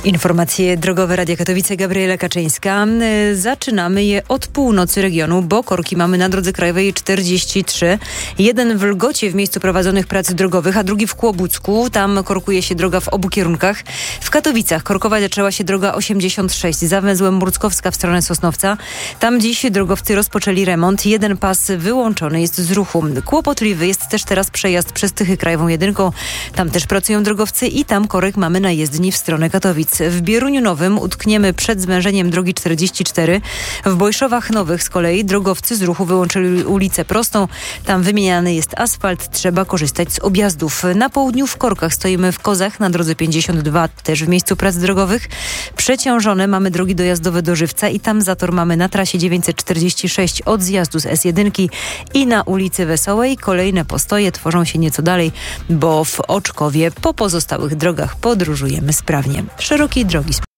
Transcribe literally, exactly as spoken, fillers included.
Informacje drogowe Radia Katowice, Gabriela Kaczyńska. Zaczynamy je od północy regionu, bo korki mamy na drodze krajowej czterdzieści trzy. Jeden w Lgocie w miejscu prowadzonych prac drogowych, a drugi w Kłobucku. Tam korkuje się droga w obu kierunkach. W Katowicach korkować zaczęła się droga osiemdziesiąt sześć za węzłem Murckowska w stronę Sosnowca. Tam dziś drogowcy rozpoczęli remont. Jeden pas wyłączony jest z ruchu. Kłopotliwy jest też teraz przejazd przez Tychy krajową jedynką. Tam też pracują drogowcy i tam korek mamy na jezdni w stronę Katowic. W Bieruniu Nowym utkniemy przed zwężeniem drogi czterdzieści cztery. W Bojszowach Nowych z kolei drogowcy z ruchu wyłączyli ulicę Prostą. Tam wymieniany jest asfalt, trzeba korzystać z objazdów. Na południu w korkach stoimy w Kozach na drodze pięćdziesiąt dwa, też w miejscu prac drogowych. Przeciążone mamy drogi dojazdowe do Żywca i tam zator mamy na trasie dziewięćset czterdzieści sześć od zjazdu z S jeden i na ulicy Wesołej. Kolejne postoje tworzą się nieco dalej, bo w Oczkowie po pozostałych drogach podróżujemy sprawnie. Szerokiej drogi